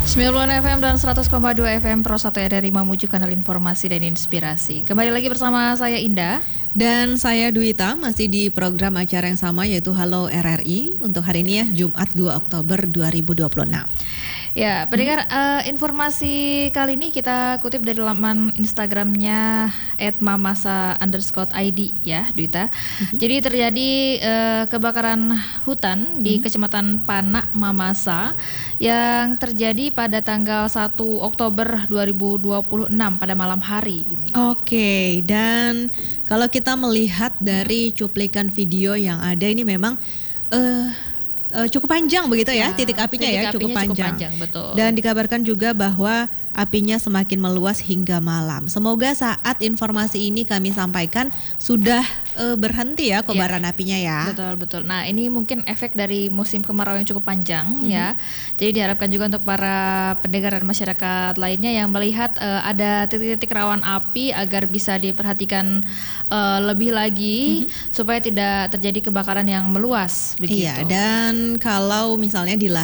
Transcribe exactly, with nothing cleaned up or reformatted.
sembilan puluh F M dan seratus koma dua F M Pro satu R R I Mamuju, kanal informasi dan inspirasi. Kembali lagi bersama saya Indah. Dan saya Duita, masih di program acara yang sama yaitu Halo R R I untuk hari ini ya, Jumat dua Oktober dua ribu dua puluh enam. Ya, pendengar, hmm. uh, informasi kali ini kita kutip dari laman Instagramnya et mamasa underscore id ya, Duita. Hmm. Jadi terjadi uh, kebakaran hutan di hmm. Kecamatan Panak, Mamasa yang terjadi pada tanggal satu Oktober dua ribu dua puluh enam pada malam hari ini. Oke, dan kalau kita melihat dari cuplikan video yang ada ini memang uh, Uh, cukup panjang begitu ya, ya titik apinya titik ya cukup panjang. cukup panjang betul. Dan dikabarkan juga bahwa apinya semakin meluas hingga malam. Semoga saat informasi ini kami sampaikan sudah uh, berhenti ya kobaran ya, apinya ya. Betul betul. Nah, ini mungkin efek dari musim kemarau yang cukup panjang mm-hmm. ya. Jadi diharapkan juga untuk para pendengar dan masyarakat lainnya yang melihat uh, ada titik-titik rawan api agar bisa diperhatikan uh, lebih lagi mm-hmm. supaya tidak terjadi kebakaran yang meluas begitu. Iya, dan kalau misalnya di